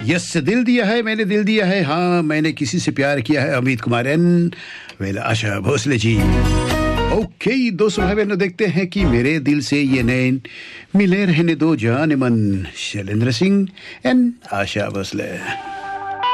yes दिल दिया है मैंने दिल दिया है हाँ मैंने किसी से प्यार किया है Amit Kumar N well Asha Bhosle ji okay दोस्तों भाई बहनों देखते हैं कि मेरे दिल से ये नैन मिले रहने दो जान मन शैलेंद्र सिंह एंड आशा भोसले